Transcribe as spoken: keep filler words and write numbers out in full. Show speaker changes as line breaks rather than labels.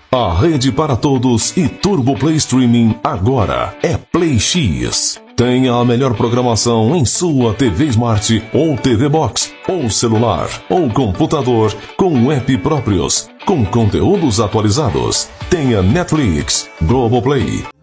A rede para todos e Turbo Play Streaming agora é Play X. Tenha a melhor programação em sua T V Smart ou T V Box, ou celular, ou computador, com app próprios, com conteúdos atualizados. Tenha Netflix, Globoplay,